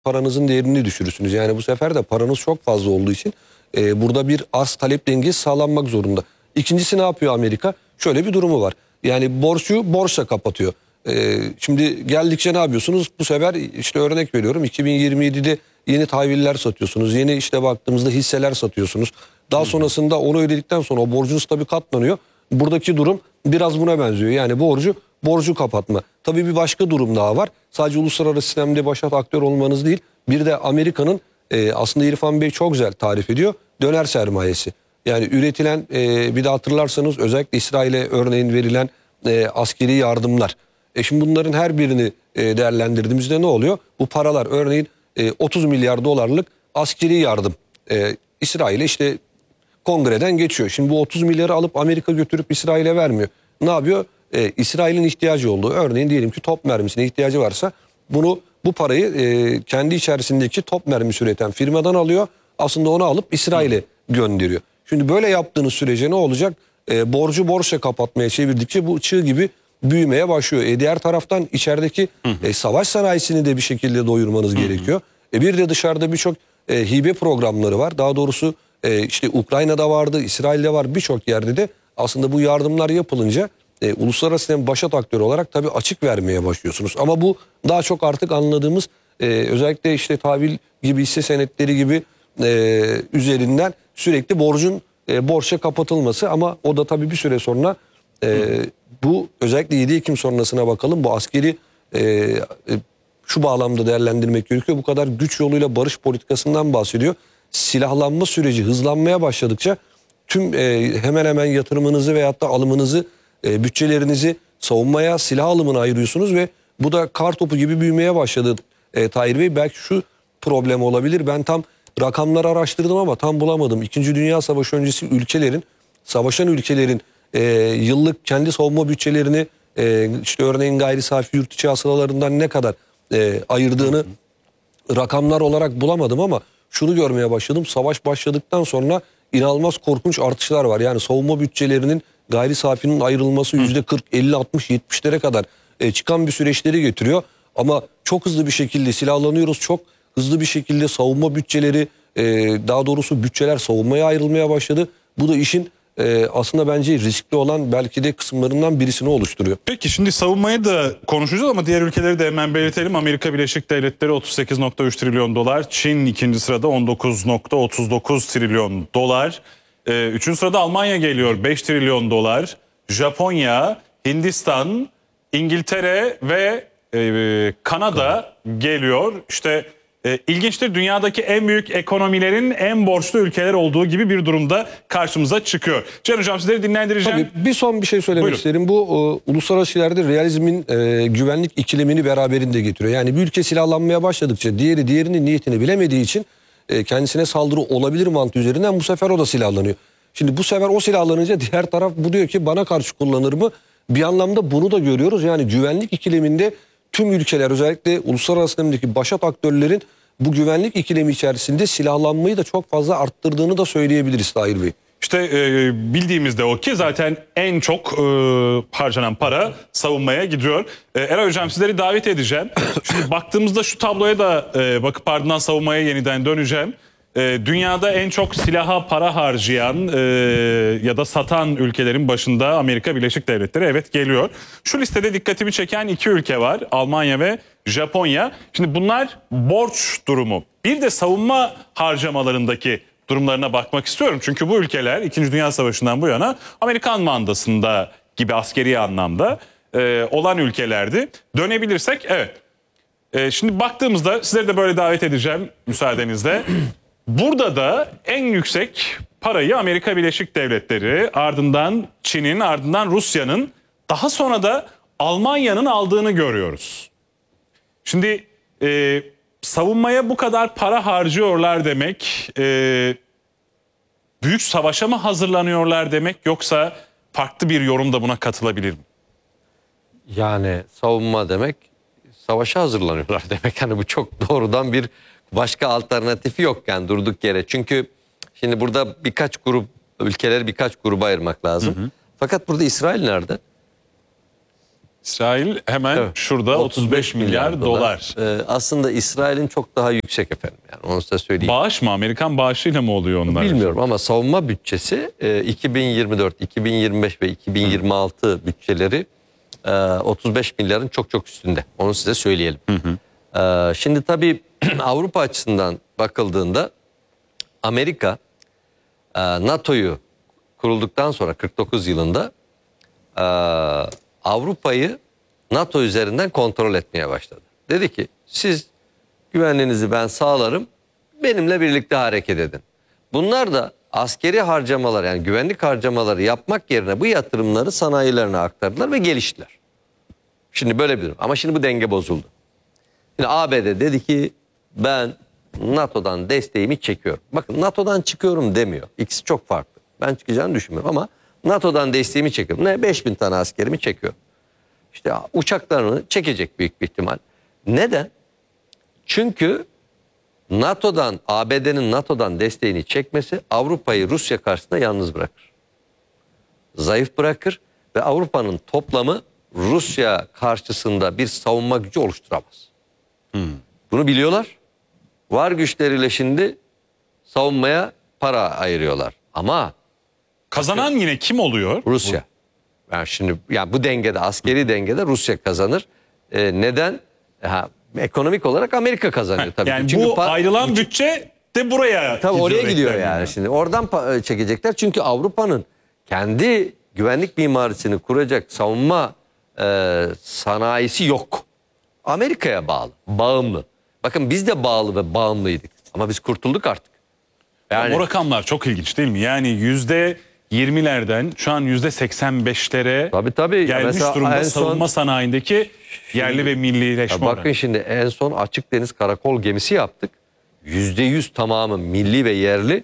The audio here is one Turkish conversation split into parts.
paranızın değerini düşürürsünüz. Yani bu sefer de paranız çok fazla olduğu için burada bir arz talep dengesi sağlanmak zorunda. İkincisi ne yapıyor Amerika? Şöyle bir durumu var. Yani borcu borçla kapatıyor. Şimdi geldikçe ne yapıyorsunuz? Bu sefer işte örnek veriyorum 2027'de yeni tahviller satıyorsunuz. Yeni işte baktığımızda hisseler satıyorsunuz. Daha sonrasında onu ödedikten sonra o borcunuz tabii katlanıyor. Buradaki durum biraz buna benziyor. Yani borcu kapatma. Tabii bir başka durum daha var. Sadece uluslararası sistemde başat aktör olmanız değil. Bir de Amerika'nın aslında İrfan Bey çok güzel tarif ediyor. Döner sermayesi. Yani üretilen bir de hatırlarsanız özellikle İsrail'e örneğin verilen askeri yardımlar. Şimdi bunların her birini değerlendirdiğimizde ne oluyor? Bu paralar örneğin 30 milyar dolarlık askeri yardım İsrail'e işte kongreden geçiyor. Şimdi bu 30 milyarı alıp Amerika götürüp İsrail'e vermiyor. Ne yapıyor? İsrail'in ihtiyacı olduğu örneğin diyelim ki top mermisine ihtiyacı varsa bu parayı kendi içerisindeki top mermisi üreten firmadan alıyor. Aslında onu alıp İsrail'e gönderiyor. Şimdi böyle yaptığınız sürece ne olacak? Borcu borçla kapatmaya çevirdikçe bu çığ gibi büyümeye başlıyor. Diğer taraftan içerideki savaş sanayisini de bir şekilde doyurmanız gerekiyor. Bir de dışarıda birçok hibe programları var. Daha doğrusu işte Ukrayna'da vardı, İsrail'de var, birçok yerde de aslında bu yardımlar yapılınca uluslararası sistem başat aktörü olarak tabii açık vermeye başlıyorsunuz. Ama bu daha çok artık anladığımız özellikle işte tahvil gibi hisse senetleri gibi üzerinden sürekli borçla kapatılması, ama o da tabii bir süre sonra bu özellikle 7 Ekim sonrasına bakalım, bu askeri şu bağlamda değerlendirmek gerekiyor. Bu kadar güç yoluyla barış politikasından bahsediyor. Silahlanma süreci hızlanmaya başladıkça tüm hemen hemen yatırımınızı veyahut da alımınızı, bütçelerinizi savunmaya, silah alımına ayırıyorsunuz ve bu da kar topu gibi büyümeye başladı Tahir Bey. Belki şu problem olabilir. Ben tam rakamları araştırdım ama tam bulamadım. İkinci Dünya Savaşı öncesi savaşan ülkelerin yıllık kendi savunma bütçelerini işte örneğin gayri safi yurt içi hasılalarından ne kadar ayırdığını rakamlar olarak bulamadım ama şunu görmeye başladım. Savaş başladıktan sonra inanılmaz korkunç artışlar var. Yani savunma bütçelerinin gayri safinin ayrılması %40, 50, 60, 70'lere kadar çıkan bir süreçleri getiriyor. Ama çok hızlı bir şekilde silahlanıyoruz. Çok hızlı bir şekilde savunma bütçeleri, daha doğrusu bütçeler savunmaya ayrılmaya başladı. Bu da işin aslında bence riskli olan belki de kısımlarından birisini oluşturuyor. Peki şimdi savunmayı da konuşacağız ama diğer ülkeleri de hemen belirtelim. Amerika Birleşik Devletleri 38,3 trilyon dolar. Çin ikinci sırada 19,39 trilyon dolar. Üçüncü sırada Almanya geliyor 5 trilyon dolar. Japonya, Hindistan, İngiltere ve Kanada geliyor. İşte ilginçtir, dünyadaki en büyük ekonomilerin en borçlu ülkeler olduğu gibi bir durumda karşımıza çıkıyor. Can Hocam sizleri dinlendireceğim. Tabii bir son bir şey söylemek Buyurun. isterim. Bu uluslararası ilişkilerde realizmin güvenlik ikilemini beraberinde getiriyor. Yani bir ülke silahlanmaya başladıkça diğerinin niyetini bilemediği için kendisine saldırı olabilir mantığı üzerinden bu sefer o da silahlanıyor. Şimdi bu sefer o silahlanınca diğer taraf bu diyor ki bana karşı kullanır mı? Bir anlamda bunu da görüyoruz. Yani güvenlik ikileminde tüm ülkeler, özellikle uluslararası sistemdeki başat aktörlerin bu güvenlik ikilemi içerisinde silahlanmayı da çok fazla arttırdığını da söyleyebiliriz Tahir Bey. İşte bildiğimiz de o ki zaten en çok harcanan para savunmaya gidiyor. Eray Hocam sizleri davet edeceğim. Şimdi baktığımızda şu tabloya da bakıp ardından savunmaya yeniden döneceğim. Dünyada en çok silaha para harcayan ya da satan ülkelerin başında Amerika Birleşik Devletleri evet geliyor. Şu listede dikkatimi çeken iki ülke var, Almanya ve Japonya. Şimdi bunlar borç durumu. Bir de savunma harcamalarındaki durumlarına bakmak istiyorum. Çünkü bu ülkeler 2. Dünya Savaşı'ndan bu yana Amerikan mandasında gibi askeri anlamda olan ülkelerdi. Dönebilirsek evet. Şimdi baktığımızda sizleri de böyle davet edeceğim müsaadenizle. Burada da en yüksek parayı Amerika Birleşik Devletleri, ardından Çin'in, ardından Rusya'nın, daha sonra da Almanya'nın aldığını görüyoruz. Şimdi savunmaya bu kadar para harcıyorlar demek, büyük savaşa mı hazırlanıyorlar demek, yoksa farklı bir yorum da buna katılabilir mi? Yani savunma demek savaşa hazırlanıyorlar demek. Hani bu çok doğrudan bir başka alternatifi yok yani durduk yere. Çünkü şimdi burada birkaç grup, ülkeleri birkaç gruba ayırmak lazım. Fakat burada İsrail nerede? İsrail hemen Evet. şurada 35 milyar dolar. Aslında İsrail'in çok daha yüksek efendim. Yani onu size söyleyeyim. Bağış mı? Amerikan bağışıyla mı oluyor onlar? Bilmiyorum ama savunma bütçesi 2024, 2025 ve 2026 bütçeleri 35 milyarın çok çok üstünde. Onu size söyleyelim. Şimdi tabii Avrupa açısından bakıldığında Amerika NATO'yu kurulduktan sonra 49 yılında Avrupa'yı NATO üzerinden kontrol etmeye başladı. Dedi ki siz güvenliğinizi ben sağlarım, benimle birlikte hareket edin. Bunlar da askeri harcamalar yani güvenlik harcamaları yapmak yerine bu yatırımları sanayilerine aktardılar ve geliştiler. Şimdi böyle bir durum. Ama şimdi bu denge bozuldu. Şimdi ABD dedi ki ben NATO'dan desteğimi çekiyorum. Bakın NATO'dan çıkıyorum demiyor. İkisi çok farklı. Ben çıkacağını düşünmüyorum ama NATO'dan desteğimi çekiyorum. Ne? 5000 tane askerimi çekiyorum. İşte uçaklarını çekecek büyük bir ihtimal. Neden? Çünkü ABD'nin NATO'dan desteğini çekmesi Avrupa'yı Rusya karşısında yalnız bırakır. Zayıf bırakır ve Avrupa'nın toplamı Rusya karşısında bir savunma gücü oluşturamaz. Bunu biliyorlar. Var güçleriyle şimdi savunmaya para ayırıyorlar. Ama Kazanan yine kim oluyor? Rusya. Yani şimdi bu dengede, askeri dengede Rusya kazanır. Neden? Ekonomik olarak Amerika kazanıyor tabii. Yani Çünkü bu ayrılan bütçe de buraya tabii oraya gidiyor bekleniyor. yani. Şimdi oradan çekecekler. Çünkü Avrupa'nın kendi güvenlik mimarisini kuracak savunma sanayisi yok. Amerika'ya bağlı, bağımlı. Bakın biz de bağlı ve bağımlıydık. Ama biz kurtulduk artık. Yani O rakamlar çok ilginç değil mi? Yani %20'lerden şu an %85'lere tabii. Ya gelmiş mesela durumda en son- savunma sanayindeki yerli ve millileşme bakın oranı. şimdi en son açık deniz karakol gemisi yaptık. %100 tamamı milli ve yerli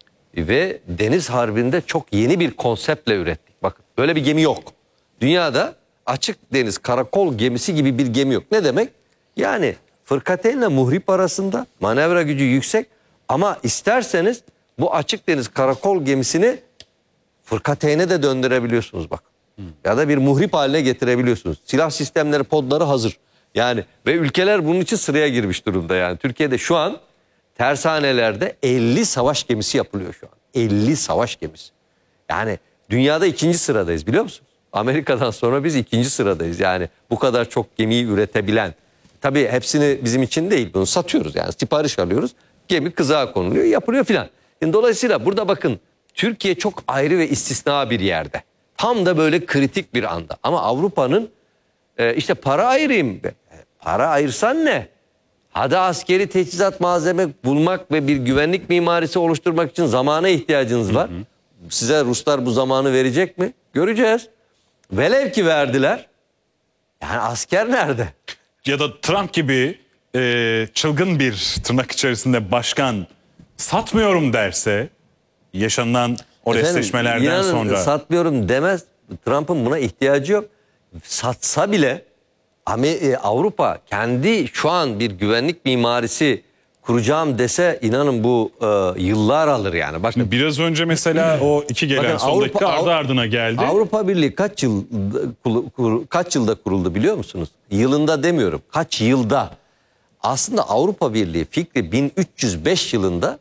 ve deniz harbinde çok yeni bir konseptle ürettik. Bakın böyle bir gemi yok. Dünyada açık deniz karakol gemisi gibi bir gemi yok. Ne demek? Yani fırkateynle muhrip arasında manevra gücü yüksek ama isterseniz bu açık deniz karakol gemisini fırkateyne de döndürebiliyorsunuz bak. Ya da bir muhrip haline getirebiliyorsunuz. Silah sistemleri, podları hazır. Yani ve ülkeler bunun için sıraya girmiş durumda yani. Türkiye'de şu an tersanelerde 50 savaş gemisi yapılıyor şu an. 50 savaş gemisi. Yani dünyada 2. sıradayız biliyor musunuz? Amerika'dan sonra biz 2. sıradayız. Yani bu kadar çok gemiyi üretebilen. Tabii hepsini bizim için değil. Bunu satıyoruz yani. Sipariş alıyoruz. Gemi kızağa konuluyor, yapılıyor filan. Yani dolayısıyla burada bakın Türkiye çok ayrı ve istisna bir yerde. Tam da böyle kritik bir anda. Ama Avrupa'nın işte para ayırayım. Para ayırsan ne? Hadi askeri teçhizat malzeme bulmak ve bir güvenlik mimarisi oluşturmak için zamana ihtiyacınız var. Size Ruslar bu zamanı verecek mi? Göreceğiz. Velev ki verdiler. Yani asker nerede? Ya da Trump gibi çılgın bir tırnak içerisinde başkan satmıyorum derse yaşanılan o restleşmelerden inanın sonra. satmıyorum demez. Trump'ın buna ihtiyacı yok. Satsa bile Avrupa kendi şu an bir güvenlik mimarisi kuracağım dese inanın bu yıllar alır yani. Bakın Biraz önce mesela o iki gelen Bakın son dakika ardı ardına geldi. Avrupa Birliği kaç yılda kuruldu biliyor musunuz? Yılında demiyorum. Kaç yılda? Aslında Avrupa Birliği fikri 1305 yılında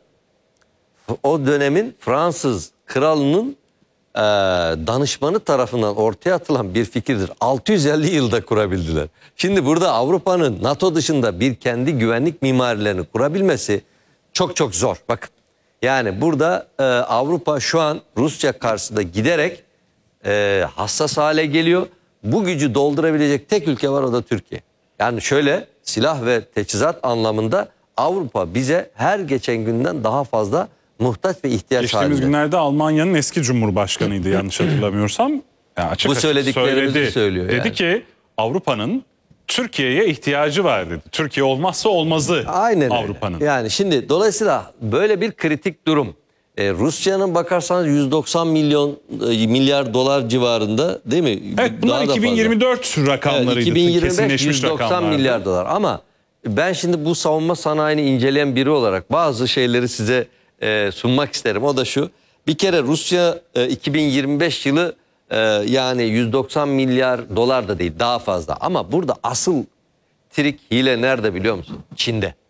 o dönemin Fransız kralının danışmanı tarafından ortaya atılan bir fikirdir. 650 yılda kurabildiler. Şimdi burada Avrupa'nın NATO dışında bir kendi güvenlik mimarilerini kurabilmesi çok çok zor. Bakın yani burada Avrupa şu an Rusya karşısında giderek hassas hale geliyor. Bu gücü doldurabilecek tek ülke var, o da Türkiye. Yani şöyle silah ve teçhizat anlamında Avrupa bize her geçen günden daha fazla muhtaç ve ihtiyaç Geçtiğimiz halinde. günlerde Almanya'nın eski cumhurbaşkanıydı yanlış hatırlamıyorsam. Yani açık Bu açık söylediklerimizi söyledi. söylüyor Dedi yani. ki Avrupa'nın Türkiye'ye ihtiyacı var dedi. Türkiye olmazsa olmazı Aynen öyle. Avrupa'nın. Yani şimdi dolayısıyla böyle bir kritik durum. Rusya'nın bakarsanız 190 milyar dolar civarında değil mi? Evet, bunlar Daha da fazla. 2024 rakamlarıydı. 2025 kesinleşmiş 190 rakamlardı. milyar dolar ama ben şimdi bu savunma sanayini inceleyen biri olarak bazı şeyleri size sunmak isterim. O da şu: bir kere Rusya 2025 yılı Yani 190 milyar dolar da değil, daha fazla. Ama burada asıl trik, hile nerede biliyor musun? Çin'de.